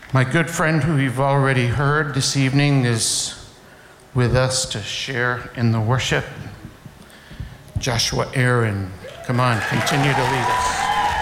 My good friend who you've already heard this evening is with us to share in the worship. Joshua Aaron, come on, continue to lead us.